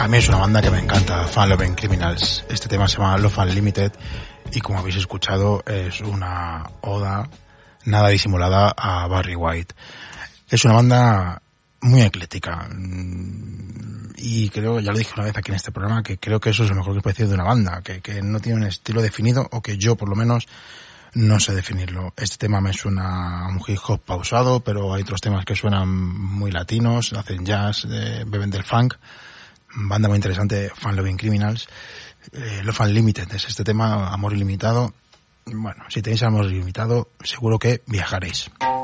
A mí es una banda que me encanta, Fun Loving Criminals. Este tema se llama Love Unlimited y como habéis escuchado es una oda nada disimulada a Barry White. Es una banda muy ecléctica y creo, ya lo dije una vez aquí en este programa, que creo que eso es lo mejor que puede decir de una banda, que no tiene un estilo definido o que yo por lo menos no sé definirlo. Este tema me suena a un hip hop pausado, pero hay otros temas que suenan muy latinos, hacen jazz, beben del funk. Banda muy interesante, Fun Loving Criminals. Love Unlimited es este tema, amor ilimitado. Bueno, si tenéis amor ilimitado, seguro que viajaréis.